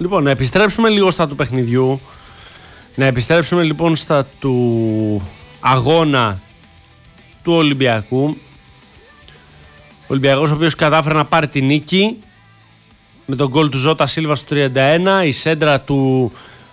Λοιπόν, να επιστρέψουμε λίγο στα του παιχνιδιού. Να επιστρέψουμε λοιπόν στα του αγώνα του Ολυμπιακού. Ο Ολυμπιακός ο οποίος κατάφερε να πάρει τη νίκη με τον γκολ του Ζώτα Σίλβα στο 31. Η σέντρα του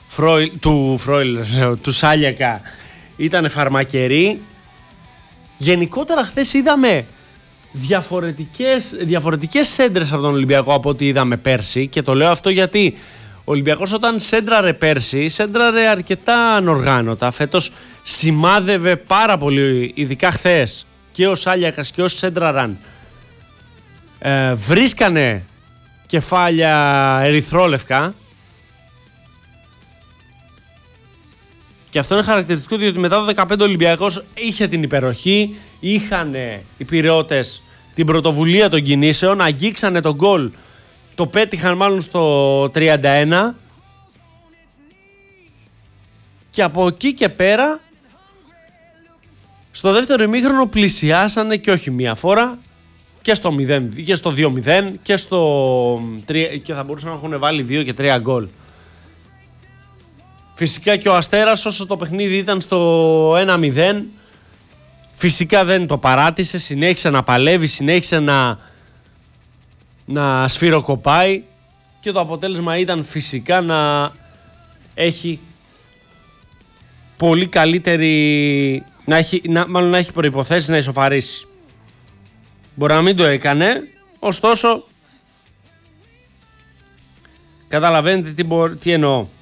Σάλιακα ήταν φαρμακερή. Γενικότερα χθες είδαμε διαφορετικές σέντρες από τον Ολυμπιακό από ό,τι είδαμε πέρσι, και το λέω αυτό γιατί ο Ολυμπιακός όταν σέντραρε πέρσι, σέντραρε αρκετά ανοργάνωτα. Φέτος σημάδευε πάρα πολύ, ειδικά χθες, και ο Σάλιακας και όσοι σέντραραν βρίσκανε κεφάλια ερυθρόλευκα. Και αυτό είναι χαρακτηριστικό, διότι μετά το 15 ο Ολυμπιακός είχε την υπεροχή, είχαν οι Πειραιώτες την πρωτοβουλία των κινήσεων, αγγίξανε τον γκολ, το πέτυχαν μάλλον στο 31, και από εκεί και πέρα στο δεύτερο ημίχρονο πλησιάσανε και όχι μία φορά, και στο 0, και στο 2-0 και στο 3, και θα μπορούσαν να έχουν βάλει 2 και 3 γκολ. Φυσικά και ο Αστέρας, όσο το παιχνίδι ήταν στο 1-0, φυσικά δεν το παράτησε, συνέχισε να παλεύει, συνέχισε να σφυροκοπάει, και το αποτέλεσμα ήταν φυσικά να έχει πολύ καλύτερη, μάλλον να έχει προϋποθέσεις να ισοφαρίσει. Μπορεί να μην το έκανε, ωστόσο καταλαβαίνετε τι εννοώ.